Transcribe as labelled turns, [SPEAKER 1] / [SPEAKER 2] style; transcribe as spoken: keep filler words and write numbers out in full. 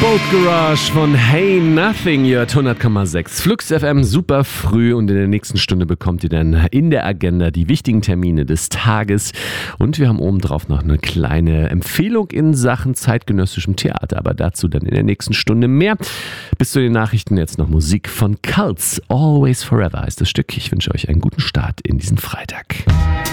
[SPEAKER 1] Boat Garage von Hey Nothing, ihr hört hundert Komma sechs Flux F M super früh und in der nächsten Stunde bekommt ihr dann in der Agenda die wichtigen Termine des Tages und wir haben obendrauf noch eine kleine Empfehlung in Sachen zeitgenössischem Theater, aber dazu dann in der nächsten Stunde mehr. Bis zu den Nachrichten jetzt noch Musik von Cults, Always Forever heißt das Stück. Ich wünsche euch einen guten Start in diesen Freitag.